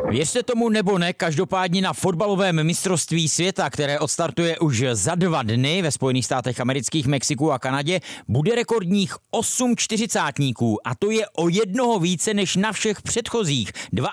Věřte tomu nebo ne, každopádně na fotbalovém mistrovství světa, které odstartuje už za 2 dny ve Spojených státech amerických, Mexiku a Kanadě, bude rekordních 8 čtyřicátníků a to je o jednoho více než na všech předchozích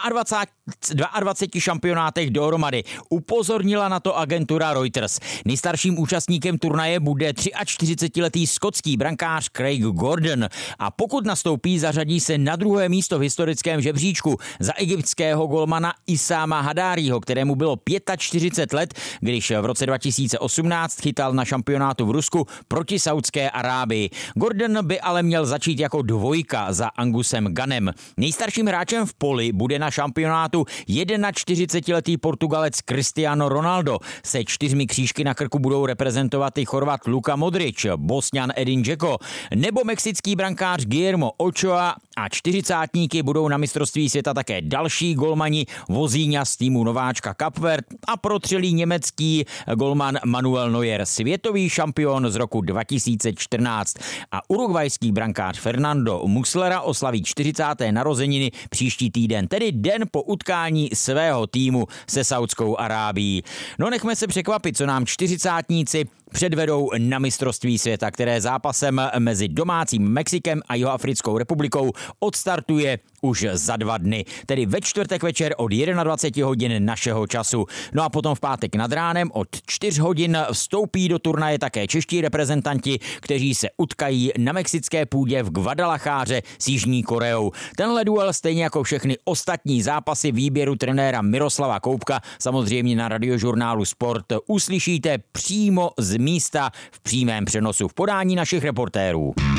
22 šampionátech dohromady. Upozornila na to agentura Reuters. Nejstarším účastníkem turnaje bude 43letý skotský brankář Craig Gordon a pokud nastoupí, zařadí se na 2. místo v historickém žebříčku za egyptského golmana Isáma Hadárího, kterému bylo 45 let, když v roce 2018 chytal na šampionátu v Rusku proti Saudské Arábii. Gordon by ale měl začít jako dvojka za Angusem Gunnem. Nejstarším hráčem v poli bude na šampionátu 41letý Portugalec Cristiano Ronaldo. Se 4 křížky na krku budou reprezentovat i Chorvat Luka Modrič, Bosňan Edin Dzeko nebo mexický brankář Guillermo Ochoa a čtyřicátníky budou na mistrovství světa také další golmani Vozíňa z týmu nováčka Kapverd a protřelý německý golman Manuel Neuer, světový šampion z roku 2014 a urugvajský brankář Fernando Muslera oslaví 40. narozeniny příští týden, tedy den po utkání svého týmu se Saudskou Arábií. No nechme se překvapit, co nám čtyřicátníci předvedou na mistrovství světa, které zápasem mezi domácím Mexikem a Jihoafrickou republikou odstartuje už za 2 dny, tedy ve čtvrtek večer od 21 hodin našeho času. No a potom v pátek nad ránem od 4 hodin vstoupí do turnaje také čeští reprezentanti, kteří se utkají na mexické půdě v Guadalajáře s Jižní Koreou. Tenhle duel stejně jako všechny ostatní zápasy výběru trenéra Miroslava Koubka samozřejmě na Radiožurnálu Sport uslyšíte přímo z místa v přímém přenosu v podání našich reportérů.